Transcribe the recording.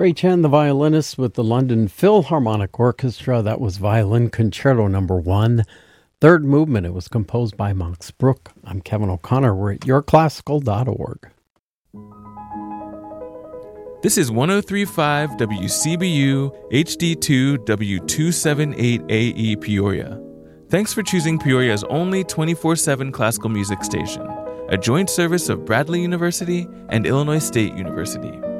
Ray Chen, the violinist with the London Philharmonic Orchestra. That was Violin Concerto No. 1. Third movement. It was composed by Max Bruch. I'm Kevin O'Connor. We're at yourclassical.org. This is 103.5 WCBU HD2 W278AE Peoria. Thanks for choosing Peoria's only 24/7 classical music station, a joint service of Bradley University and Illinois State University.